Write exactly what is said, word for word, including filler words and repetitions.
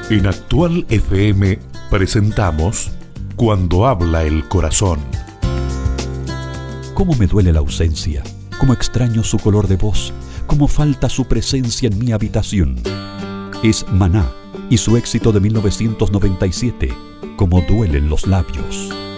En Actual F M presentamos Cuando habla el corazón. Cómo me duele la ausencia, cómo extraño su color de voz, cómo falta su presencia en mi habitación. Es Maná y su éxito de mil novecientos noventa y siete, Como duelen los labios.